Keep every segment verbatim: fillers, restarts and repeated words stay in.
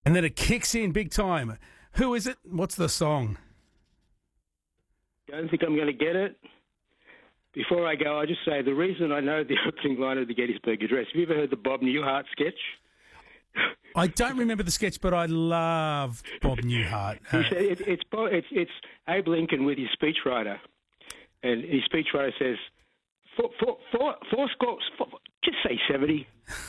And then it kicks in big time. Who is it? What's the song? Don't think I'm going to get it. Before I go, I'll just say the reason I know the opening line of the Gettysburg Address. Have you ever heard the Bob Newhart sketch? I don't remember the sketch, but I love Bob Newhart. Uh, he said it, it's, it's it's Abe Lincoln with his speechwriter, and his speechwriter says, four, four, four, four scores, four, just say seventy.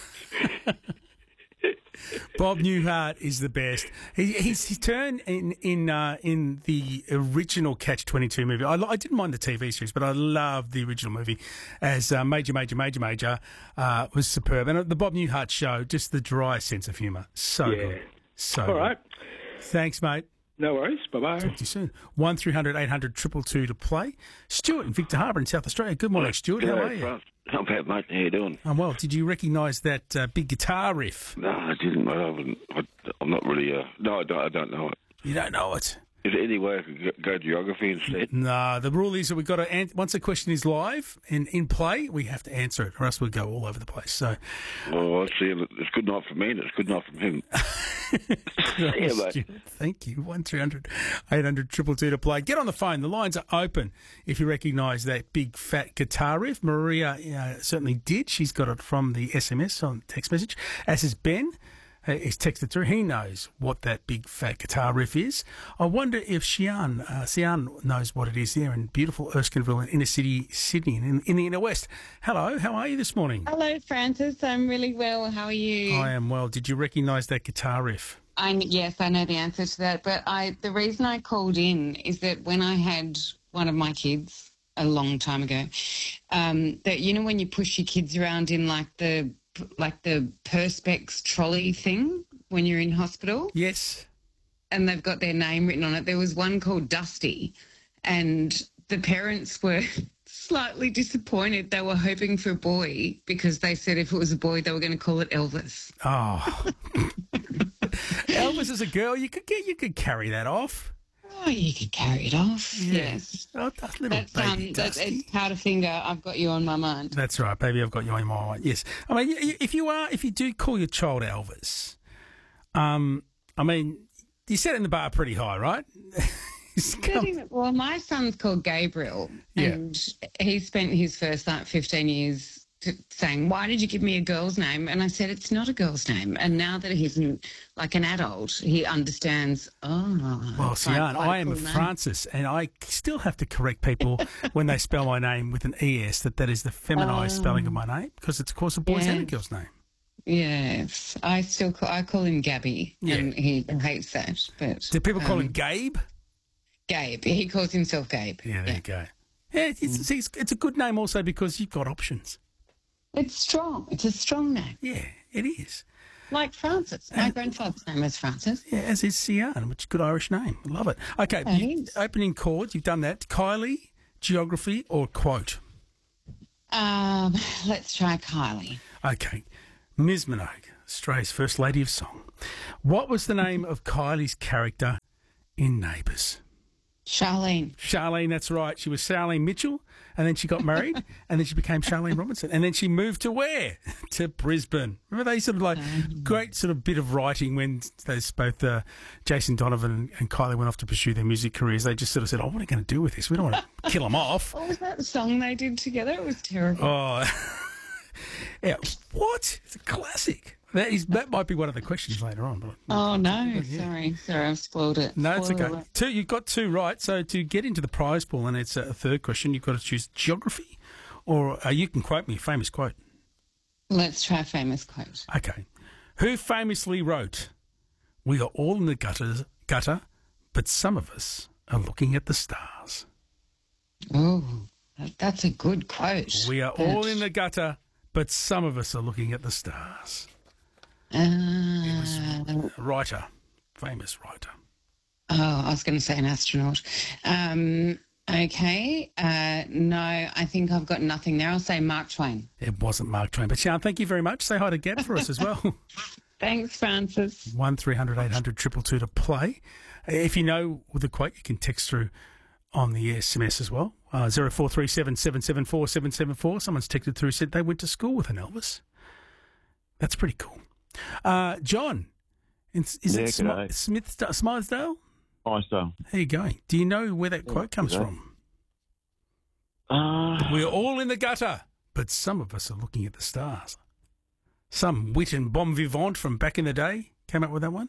Bob Newhart is the best. He, he's his turn in in uh, in the original Catch twenty-two movie. I, I didn't mind the T V series, but I loved the original movie as uh, Major, Major, Major, Major uh, was superb. And the Bob Newhart show, just the dry sense of humour. So Yeah. good. So All good. right. Thanks, mate. No worries. Bye-bye. Talk to you soon. one three hundred eight hundred two two two to play. Stuart in Victor Harbour in South Australia. Good morning, Stuart. How are you? Not bad, mate. How you doing? I'm well. Did you recognise that uh, big guitar riff? No, I didn't, mate. I haven't, I, I'm not really... Uh, no, I don't, I don't know it. You don't know it? Is there any way I could go, go geography instead? No, the rule is that we've got to, an- once a question is live and in play, we have to answer it, or else we'll go all over the place. So, Well, I see. It's good enough for me, and it's good enough from him. Yeah, mate. Thank you. one three hundred eight hundred two two two to play. Get on the phone. The lines are open if you recognise that big fat guitar riff. Maria uh, certainly did. She's got it from the S M S on text message, as is Ben. Uh, He's texted through. He knows what that big fat guitar riff is. I wonder if Xian, uh, Xian knows what it is there in beautiful Erskineville in inner city Sydney, in, in the inner west. Hello, how are you this morning? Hello, Francis. I'm really well. How are you? I am well. Did you recognise that guitar riff? I yes, I know the answer to that. But I, the reason I called in is that when I had one of my kids a long time ago, um, that you know when you push your kids around in like the like the Perspex trolley thing when you're in hospital. Yes. And they've got their name written on it. There was one called Dusty, and the parents were slightly disappointed. They were hoping for a boy because they said if it was a boy, they were going to call it Elvis. Oh. Elvis is a girl. You could get, you could carry that off. Oh, you could carry it off. Yeah. Yes. Oh, that's little That's, baby um, that's, Dusty. it's Powderfinger. I've got you on my mind. That's right, baby. I've got you on my mind. Yes. I mean, y- if you are, if you do call your child Elvis, um, I mean, you set it in the bar pretty high, right? He's come- Well, my son's called Gabriel, Yeah. and he spent his first like fifteen years to saying, "Why did you give me a girl's name?" And I said, "It's not a girl's name." And now that he's an, like an adult, he understands. Oh, Well, it's like Sian, quite a I am cool name. Francis, and I still have to correct people when they spell my name with an E S that that is the feminized Oh. spelling of my name, because it's, of course, a boy's and a Yeah. girl's name. Yes, I still call, I call him Gabby, Yeah. and he hates that. But Do people call um, him Gabe? Gabe? He calls himself Gabe. Yeah, there you go. Yeah, it's, it's, it's, it's a good name also because you've got options. It's strong. It's a strong name, Yeah, it is. like Francis. My grandfather's name was Francis. Yeah, as is Sian, which is a good Irish name. Love it. Okay, you, Thanks. opening chords, you've done that. Kylie, geography, or quote? Um, let's try Kylie. Okay. Miz Minogue, Australia's first lady of song. What was the name of Kylie's character in Neighbours? Charlene. Charlene, that's right. She was Charlene Mitchell, and then she got married, and then she became Charlene Robinson, and then she moved to where? To Brisbane. Remember they sort of like great sort of bit of writing when those both uh, Jason Donovan and, and Kylie went off to pursue their music careers. They just sort of said, "Oh, what are we going to do with this? We don't want to kill them off." What was that song they did together? It was terrible. Oh, yeah. What? It's a classic. That is that might be one of the questions later on. But Oh, no. Sorry. Sorry, I've spoiled it. no, it's Spoiler okay. alert. Two, you've got two right. So to get into the prize pool, and it's a third question, you've got to choose geography, or uh, you can quote me a famous quote. Let's try a famous quote. Okay. Who famously wrote, "We are all in the gutters, gutter, but some of us are looking at the stars." Oh, that, that's a good quote. We are all in the gutter, but some of us are looking at the stars. Uh, A writer, famous writer. oh, I was going to say an astronaut. Um, okay. Uh, no, I think I've got nothing there. I'll say Mark Twain. It wasn't Mark Twain, but Sian, thank you very much. Say hi to Gab for us as well. Thanks, Francis. One three hundred eight hundred two two two to play. If you know the quote, you can text through on the S M S as well. Uh, zero four three seven seven seven four seven seven four. Someone's texted through, said they went to school with an Elvis. That's pretty cool. Uh, John In, is Yeah, it Sm- g'day. Smith Smythesdale? Iceland. There you go. Do you know where that quote comes g'day. from? Uh, We're all in the gutter, but some of us are looking at the stars. Some wit and bon vivant from back in the day came up with that one.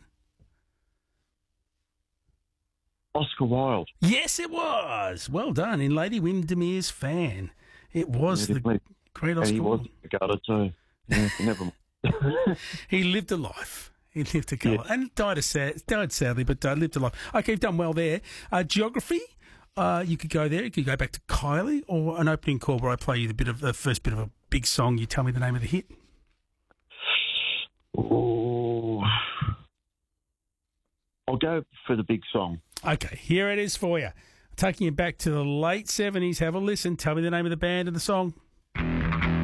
Oscar Wilde. Yes, it was. Well done. In Lady Windermere's Fan. It was Yeah, the definitely. great And Oscar he was Wilde. a gutter too. Yeah, never mind. He lived a life. He lived a colour. And died, a sad, died sadly, but uh, lived a life. Okay, you've done well there. Uh, geography, uh, you could go there. You could go back to Kylie, or an opening call where I play you the bit of the first bit of a big song. You tell me the name of the hit. Oh, I'll go for the big song. Okay, here it is for you. Taking you back to the late seventies. Have a listen. Tell me the name of the band and the song.